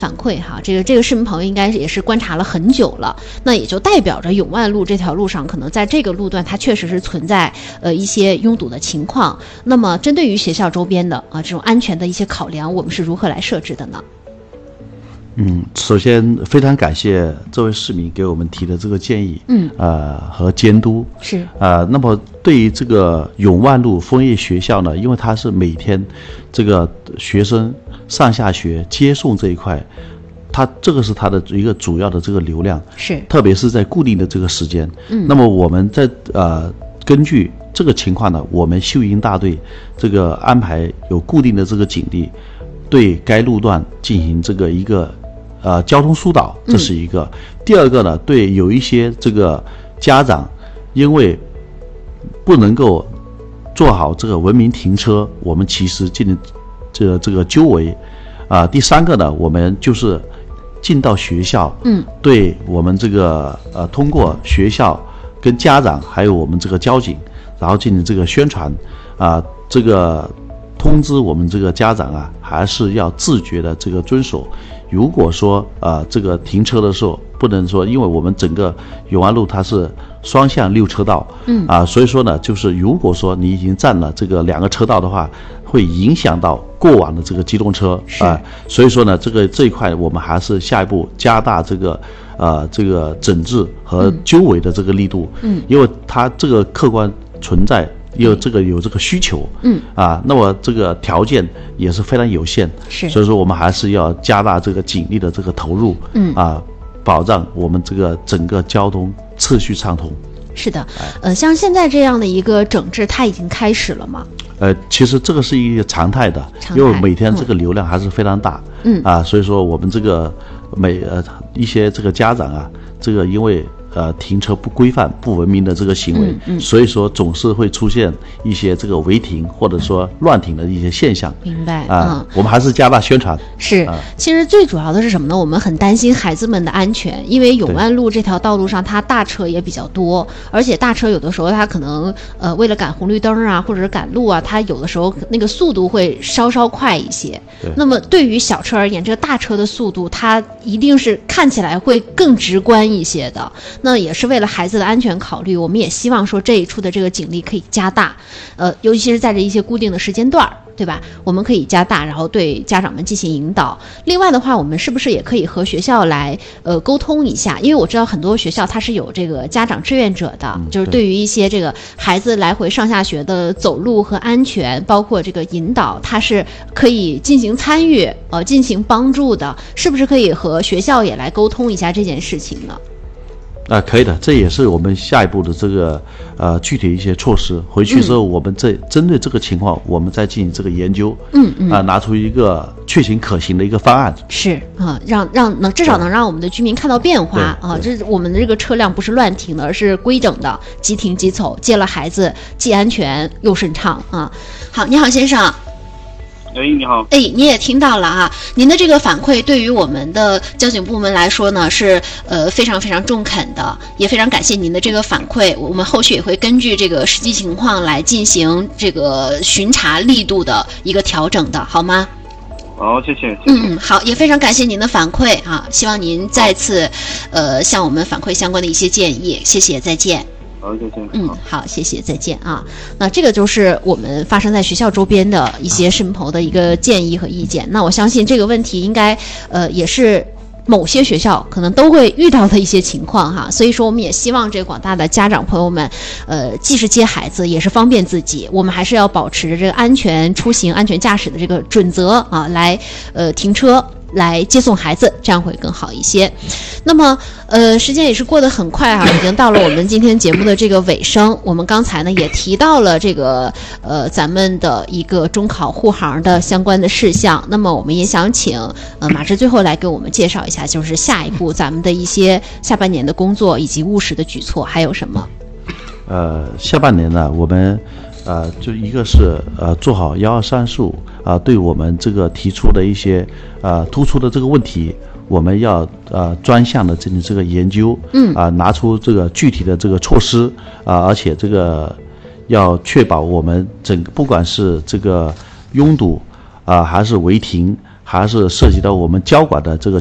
反馈哈，这个市民朋友应该也是观察了很久了，那也就代表着永万路这条路上可能在这个路段它确实是存在一些拥堵的情况。那么针对于学校周边的这种安全的一些考量，我们是如何来设置的呢？ 首先非常感谢这位市民给我们提的这个建议，和监督是那么对于这个永万路枫叶学校呢，因为它是每天这个学生上下学接送这一块，这个是它的一个主要的这个流量， 是特别是在固定的这个时间，那么我们在根据这个情况呢，我们秀英大队这个安排有固定的这个警力，对该路段进行这个一个交通疏导，这是一个。第二个呢，对有一些这个家长因为不能够做好这个文明停车，我们其实进行这个纠围第三个呢，我们就是进到学校，对我们这个通过学校跟家长还有我们这个交警，然后进行这个宣传这个通知我们这个家长还是要自觉的这个遵守。如果说这个停车的时候不能说，因为我们整个永安路它是双向6车道，所以说呢，就是如果说你已经占了这个2个车道的话，会影响到过往的这个机动车所以说呢，这一块我们还是下一步加大这个整治和纠围的这个力度，因为它这个客观存在。有这个需求，那么这个条件也是非常有限，所以说我们还是要加大这个警力的这个投入，保障我们这个整个交通秩序畅通。 是的，像现在这样的一个整治，它已经开始了吗？ 其实这个是一个常态的，因为每天这个流量还是非常大，所以说我们这个一些这个家长这个因为停车不规范、不文明的这个行为，所以说总是会出现一些这个违停或者说乱停的一些现象。 明白我们还是加大宣传。 是，其实最主要的是什么呢？我们很担心孩子们的安全，因为永万路这条道路上，它大车也比较多，而且大车有的时候它可能为了赶红绿灯或者是赶路它有的时候那个速度会稍快一些。那么对于小车而言，这个大车的速度它一定是看起来会更直观一些的。那也是为了孩子的安全考虑，我们也希望说这一处的这个警力可以加大，尤其是在这一些固定的时间段，对吧？我们可以加大，然后对家长们进行引导。另外的话，我们是不是也可以和学校来沟通一下？因为我知道很多学校它是有这个家长志愿者的，就是对于一些这个孩子来回上下学的走路和安全，包括这个引导，它是可以进行参与进行帮助的。是不是可以和学校也来沟通一下这件事情呢？ 可以的，这也是我们下一步的这个具体一些措施。回去之后，我们再针对这个情况，我们再进行这个研究，拿出一个确行可行的一个方案。 是至少能让我们的居民看到变化这我们的这个车辆不是乱停的，而是规整的，即停即走，接了孩子既安全又顺畅好，你好，先生。 你好。 你也听到了您的这个反馈对于我们的交警部门来说呢是非常非常中肯的，也非常感谢您的这个反馈。我们后续也会根据这个实际情况来进行这个巡查力度的一个调整的，好吗？ 好，谢谢。 好，也非常感谢您的反馈希望您再次向我们反馈相关的一些建议，谢谢，再见。 好，再见。 好，谢谢，再见那这个就是我们发生在学校周边的一些市民朋友的一个建议和意见。那我相信这个问题应该也是某些学校可能都会遇到的一些情况所以说我们也希望这广大的家长朋友们既是接孩子也是方便自己，我们还是要保持这个安全出行、安全驾驶的这个准则来停车来接送孩子，这样会更好一些。那么时间也是过得很快已经到了我们今天节目的这个尾声。我们刚才呢也提到了这个咱们的一个中考护航的相关的事项，那么我们也想请马芝最后来给我们介绍一下，就是下一步咱们的一些下半年的工作以及务实的举措还有什么。 下半年呢，我们就一个是做好12345对我们这个提出的一些突出的这个问题，我们要专项的进行这个研究，拿出这个具体的这个措施而且这个要确保我们不管是这个拥堵还是违停， 还是涉及到我们交管的这个